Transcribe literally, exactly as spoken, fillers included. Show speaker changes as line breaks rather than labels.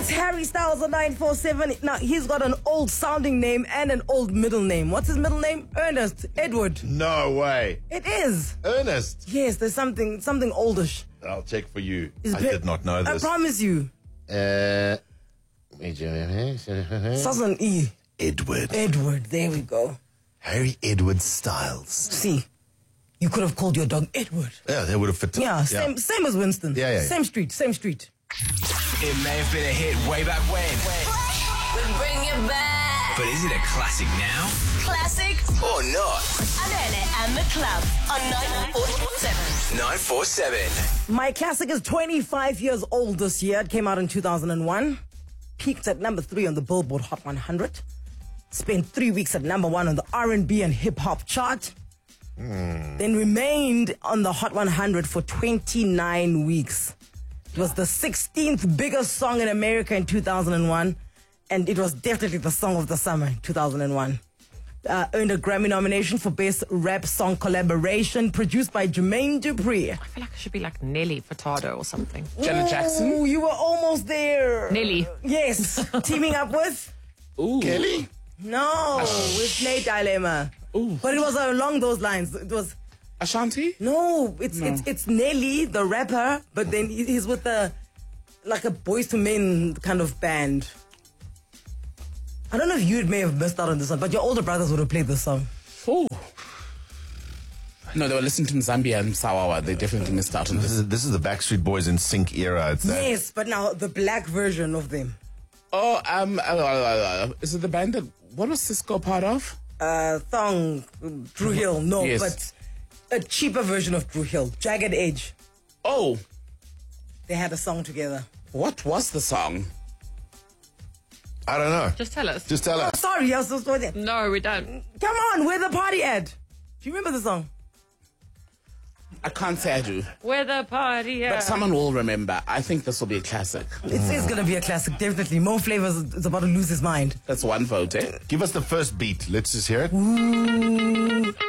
It's Harry Styles on nine four seven. Now, he's got an old sounding name and an old middle name. What's his middle name? Ernest Edward.
No way.
It is.
Ernest.
Yes, there's something something oldish.
I'll check for you.
It's
I
ve-
did not know this.
I promise you.
Uh,
Starts on E.
Edward.
Edward. There we go.
Harry Edward Styles.
See, you could have called your dog Edward.
Yeah, that would have fit.
Yeah, same same as Winston.
Yeah, yeah, yeah.
Same street, same street.
It may have been a hit way back when,
We bring it back.
but is it a classic now
Classic
or not?
Anele and the Club on nine four seven.
nine four seven.
My classic is twenty-five years old this year. It came out in two thousand one. Peaked at number three on the Billboard Hot one hundred. Spent three weeks at number one on the R and B and hip hop chart.
Mm.
Then remained on the Hot one hundred for twenty-nine weeks. It was the sixteenth biggest song in America in two thousand one. And it was definitely the song of the summer in two thousand one. Uh, earned a Grammy nomination for Best Rap Song Collaboration, produced by Jermaine Dupri.
I feel like it should be like Nelly Furtado or something.
Janet Jackson?
Ooh, you were almost there.
Nelly.
Yes. Teaming up with?
Ooh.
Kelly?
No, with Nate Dilemma.
Ooh.
But it was along those lines. It was,
Ashanti?
no, it's
No.
it's it's Nelly, the rapper, but then he- he's with a, like a Boys to Men kind of band. I don't know if you may have missed out on this one, but your older brothers would have played this song.
Ooh. No, they were listening to Zambia and Sawawa. They definitely missed out on
This
this.
is, this is the Backstreet Boys in sync era. It's that.
Yes, but now the black version of them.
Oh, um, uh, uh, uh, is it the band that, what was Cisco part of?
Uh, Thong, Drew Hill, no,
Yes.
but a cheaper version of Drew Hill, Jagged Edge.
Oh,
They had a song together.
what was the song?
I don't know.
Just tell us.
Just tell
Oh,
us.
sorry, I was just with it.
No, we don't.
Come on, where the party at? Do you remember the song?
I can't say I do,
Where the party at?
but someone will remember. I think this will be a classic.
It's, it's gonna be a classic, definitely. Mo Flavors is about to lose his mind.
That's one vote, eh?
Give us the first beat. Let's just hear it.
Ooh,